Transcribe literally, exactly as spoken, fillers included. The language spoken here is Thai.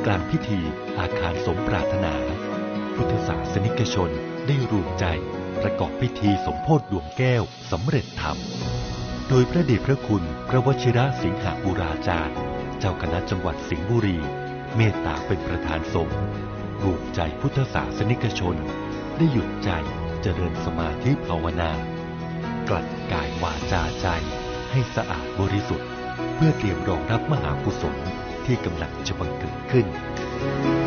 ลางพิธีอาคารสมปรารถนาพุทธศาสนิกชนได้รวมใจประกอบพิธีสมโภชดวงแก้วสำเร็จธรรมโดยพระเดชพระคุณพระวชิระสิงหบุราจารย์เจ้าคณะจังหวัดสิงห์บุรีเมตตาเป็นประธานสงฆ์รวมใจพุทธศาสนิกชนได้หยุดใจเจริญสมาธิภาวนากลั่นกายวาจาใจให้สะอาดบริสุทธิ์เพื่อเตรียมรองรับมหากุศลที่กำลังจะบังเกิดขึ้น